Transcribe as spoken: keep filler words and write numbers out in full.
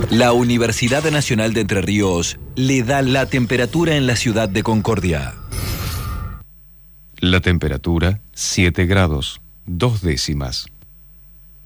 La Universidad Nacional de Entre Ríos le da la temperatura en la ciudad de Concordia. La temperatura, siete grados, dos décimas.